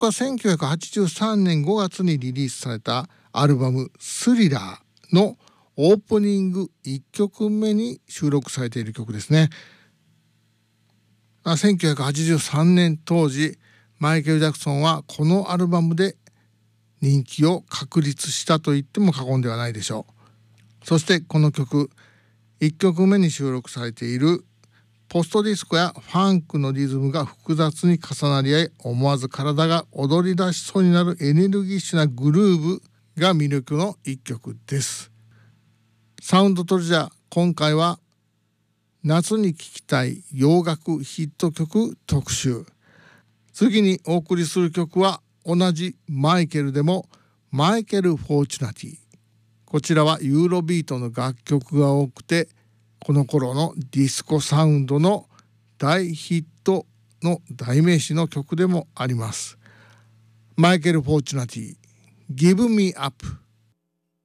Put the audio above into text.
これは1983年5月にリリースされたアルバムスリラーのオープニング1曲目に収録されている曲ですね。1983年当時、マイケル・ジャクソンはこのアルバムで人気を確立したと言っても過言ではないでしょう。そしてこの曲、1曲目に収録されているポストディスコやファンクのリズムが複雑に重なり合い、思わず体が踊り出しそうになるエネルギッシュなグルーヴが魅力の一曲です。サウンドトレジャー、今回は夏に聴きたい洋楽ヒット曲特集。次にお送りする曲は同じマイケルでもマイケル・フォーチュナティ。こちらはユーロビートの楽曲が多くて、この頃のディスコサウンドの大ヒットの代名詞の曲でもあります。マイケル・フォーチュナティ、Give Me Up。